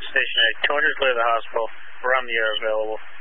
Station 8. 200 is leave the hospital. Romeo available.